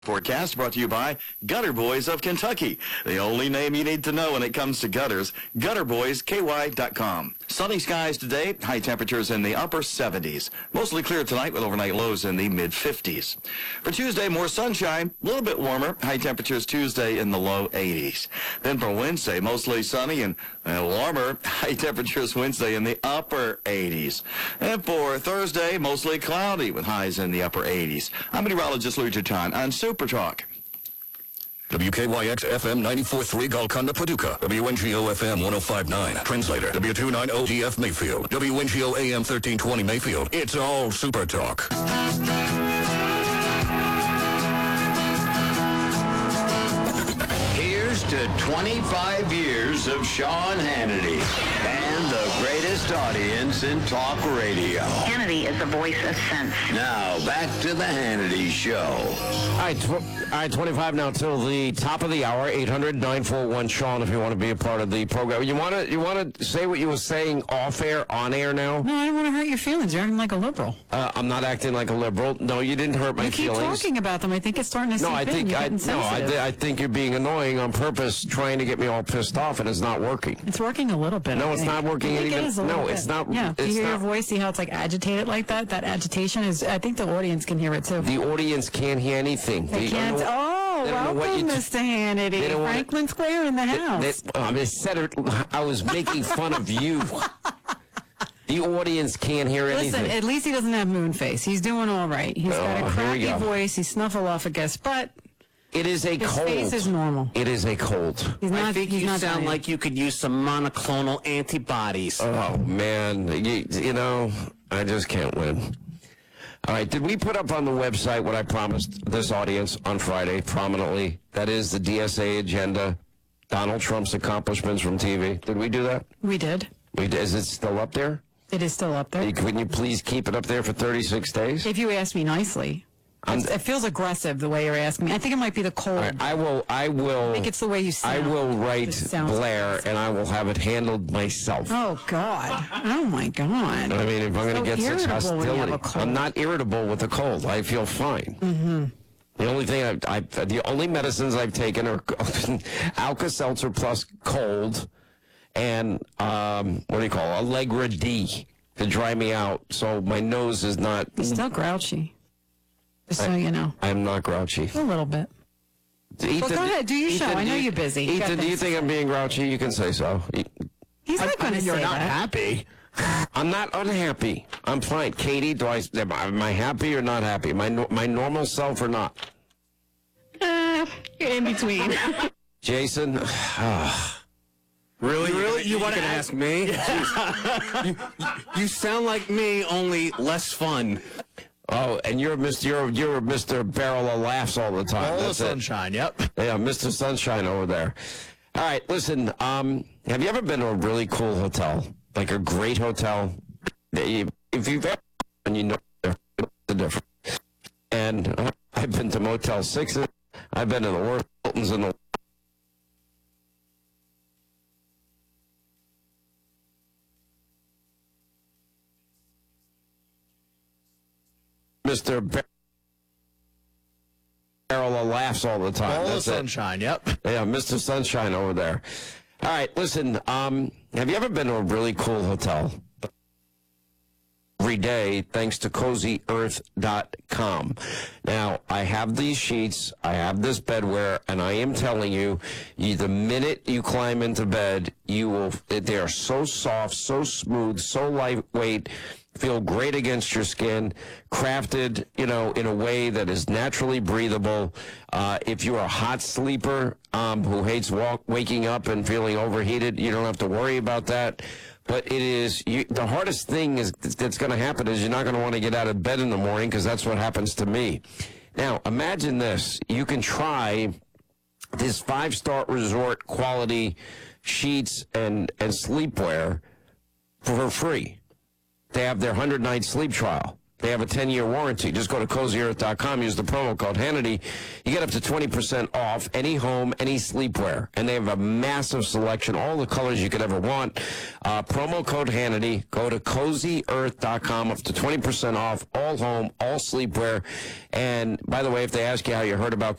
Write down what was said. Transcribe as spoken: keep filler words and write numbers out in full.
Forecast brought to you by Gutter Boys of Kentucky. The only name you need to know when it comes to gutters, gutter boys k y dot com. Sunny skies today, high temperatures in the upper seventies. Mostly clear tonight with overnight lows in the mid fifties. For Tuesday, more sunshine, a little bit warmer, high temperatures Tuesday in the low eighties. Then for Wednesday, mostly sunny and uh, warmer, high temperatures Wednesday in the upper eighties. And for Thursday, mostly cloudy with highs in the upper eighties. I'm meteorologist Louis Jutan on Super Talk. W K Y X F M ninety-four point three Golconda, Paducah. W N G O F M one oh five point nine. Translator. W two ninety G F Mayfield. W N G O A M thirteen twenty Mayfield. It's all Super Talk. Here's to twenty-five years of Sean Hannity and the greatest audience in talk radio. Hannity is the voice of sense. Now, back to the Hannity Show. All right, tw- all right, twenty-five now till the top of the hour. eight hundred nine four one Sean if you want to be a part of the program. You want to you want to say what you were saying off air, on air now? No, I don't want to hurt your feelings. You're acting like a liberal. Uh, I'm not acting like a liberal. No, you didn't hurt my you keep feelings. talking about them. I think it's starting to No, seep I in. think You're I getting no, I, sensitive. th- I think you're being annoying on purpose, trying to get me all pissed off, and it's not working. It's working a little bit. No, I it's think. not working I think even- It is a no, little it's bit. not- Yeah, it's you hear not- your voice, see how it's like agitated like that? That agitation is. I think the audience can hear it too. The audience can't hear anything. They can't. don't know- Oh, they don't know what welcome, you t- Mister Hannity. they don't wanna- Franklin Square in the house. That, um, I said it, I was making fun of you. The audience can't hear Listen, anything. at least he doesn't have moon face. He's doing all right. He's Oh, got a here we cracky go. voice. He's snuffleupagus, but It is a his cold. face is normal. It is a cold. He's not. I think he's you not sound dying. like you could use some monoclonal antibodies. Oh, man. You, you know, I just can't win. All right, did we put up on the website what I promised this audience on Friday prominently? That is the D S A agenda, Donald Trump's accomplishments from T V. Did we do that? We did. We, is it still up there? It is still up there. You- Can you please keep it up there for thirty-six days? If you ask me nicely. It's, it feels aggressive the way you're asking me. I think it might be the cold. All right, I will. I will. I think it's the way you I sound. will write It sounds- Blair, and I will have it handled myself. Oh, God. Oh, my God. I mean, if I'm going So to get such irritable when you have hostility, a cold. I'm not irritable with a cold. I feel fine. Mm-hmm. The only thing I've, I've, the only medicines I've taken are Alka-Seltzer plus cold, and um, what do you call it? Allegra D to dry me out, so my nose is not. You're still grouchy. Just so you know. I'm not grouchy. A little bit. Ethan, Well, go ahead. Do your show. I know do you- you're busy. You got Ethan, do you things think I'm being grouchy? You can say so. He's not going to say You're not that. happy. I'm not unhappy. I'm fine. Katie, do I? Am I, am I happy or not happy? My no- my normal self or not? Uh, you're in between. Jason, Really? Really? You, want to ask me? you, you sound like me, only less fun. oh, and you're Mister You're you're Mister Barrel of Laughs all the time. All the That's it. sunshine, yep. Yeah, Mister Sunshine over there. All right, listen. Um, have you ever been to a really cool hotel, like a great hotel? That you- If you've ever, and you know the difference. And uh, I've been to Motel Sixes. I've been to the worst Hiltons in the. Mister Barrel of Laughs all the time. All the That's it. sunshine, yep. Yeah, Mister Sunshine over there. All right, listen, um, have you ever been to a really cool hotel? Every day, thanks to cozy earth dot com. Now, I have these sheets, I have this bedwear, and I am telling you, you the minute you climb into bed, you will, they are so soft, so smooth, so lightweight, feel great against your skin, crafted, you know, in a way that is naturally breathable. Uh, if you're a hot sleeper um, who hates walk, waking up and feeling overheated, you don't have to worry about that. But it is, you, the hardest thing is that's going to happen is you're not going to want to get out of bed in the morning because that's what happens to me. Now, imagine this. You can try this five-star resort quality sheets and, and sleepwear for free. They have their one hundred night sleep trial. They have a ten-year warranty. Just go to cozy earth dot com, use the promo code Hannity. You get up to twenty percent off any home, any sleepwear. And they have a massive selection, all the colors you could ever want. Uh, promo code Hannity. Go to cozy earth dot com, up to twenty percent off all home, all sleepwear. And by the way, if they ask you how you heard about